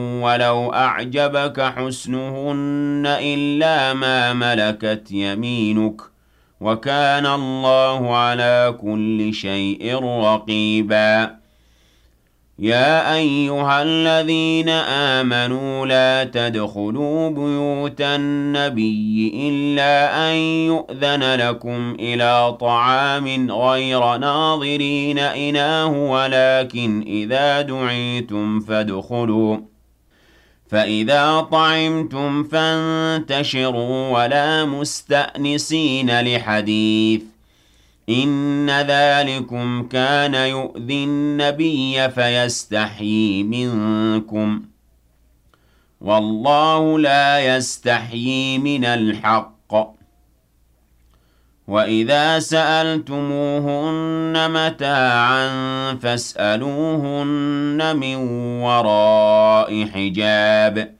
وَلَوْ أَعْجَبَكَ حُسْنُهُنَّ إِلَّا مَا مَلَكَتْ يَمِينُكَ ۗ وَكَانَ اللَّهُ عَلَىٰ كُلِّ شَيْءٍ رَّقِيبًا. يَا أَيُّهَا الَّذِينَ آمَنُوا لَا تَدْخُلُوا بُيُوتَ النَّبِيِّ إِلَّا أَن يُؤْذَنَ لَكُمْ إِلَىٰ طَعَامٍ غَيْرَ نَاظِرِينَ إِنَاهُ وَلَٰكِنْ إِذَا دُعِيتُمْ فَادْخُلُوا ۖ فَإِذَا طَعِمْتُمْ فَانتَشِرُوا وَلَا مُسْتَأْنِسِينَ لِحَدِيثٍ ۚ إِنَّ ذَٰلِكُمْ كَانَ يُؤْذِي النَّبِيَّ فَيَسْتَحْيِي مِنكُمْ ۖ وَاللَّهُ لَا يَسْتَحْيِي مِنَ الْحَقِّ ۚ وَإِذَا سَأَلْتُمُوهُنَّ مَتَاعًا فَاسْأَلُوهُنَّ مِن وَرَاءِ حِجَابٍ